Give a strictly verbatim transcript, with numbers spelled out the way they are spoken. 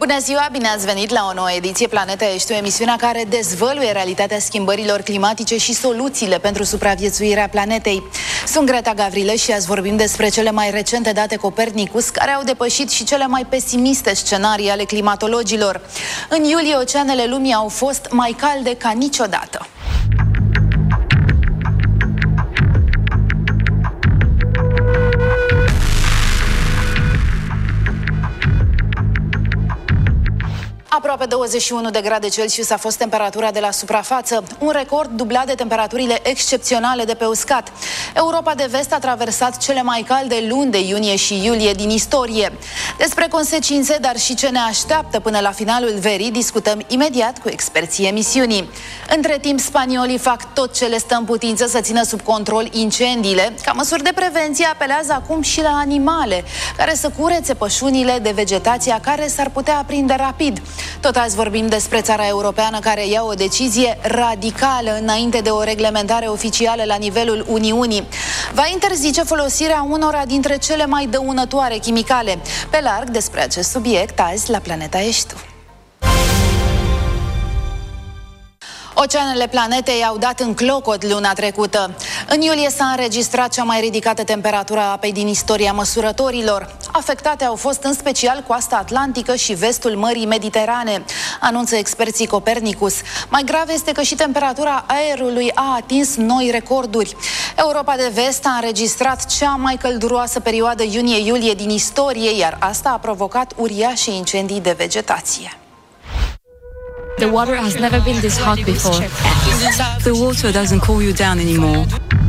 Bună ziua, bine ați venit la o nouă ediție Planeta Ești, emisiunea care dezvăluie realitatea schimbărilor climatice și soluțiile pentru supraviețuirea planetei. Sunt Greta Gavrilă și azi vorbim despre cele mai recente date Copernicus, care au depășit și cele mai pesimiste scenarii ale climatologilor. În iulie, oceanele lumii au fost mai calde ca niciodată. Aproape douăzeci și unu de grade Celsius a fost temperatura de la suprafață, un record dublat de temperaturile excepționale de pe uscat. Europa de Vest a traversat cele mai calde luni de iunie și iulie din istorie. Despre consecințe, dar și ce ne așteaptă până la finalul verii, discutăm imediat cu experții emisiunii. Între timp, spaniolii fac tot ce le stă în putință să țină sub control incendiile. Ca măsuri de prevenție, apelează acum și la animale, care să curețe pășunile de vegetația care s-ar putea aprinde rapid. Tot azi vorbim despre țara europeană care ia o decizie radicală înainte de o reglementare oficială la nivelul Uniunii. Va interzice folosirea unora dintre cele mai dăunătoare chimicale. Pe larg despre acest subiect azi la Planeta Ești Tu. Oceanele planetei au dat în clocot luna trecută. În iulie s-a înregistrat cea mai ridicată temperatură a apei din istoria măsurătorilor. Afectate au fost în special coasta atlantică și vestul Mării Mediterane, anunță experții Copernicus. Mai grav este că și temperatura aerului a atins noi recorduri. Europa de Vest a înregistrat cea mai călduroasă perioadă iunie-iulie din istorie, iar asta a provocat uriașe incendii de vegetație. The water has never been this hot before. The water doesn't cool you down anymore.